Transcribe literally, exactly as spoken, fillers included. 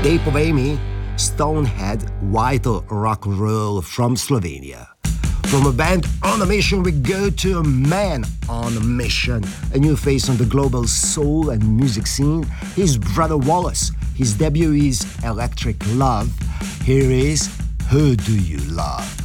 Tape of Amy, Stonehead, Vital Rock and Roll from Slovenia. From a band on a mission, we go to a man on a mission. A new face on the global soul and music scene. His brother Wallace. His debut is Electric Love. Here is Who Do You Love?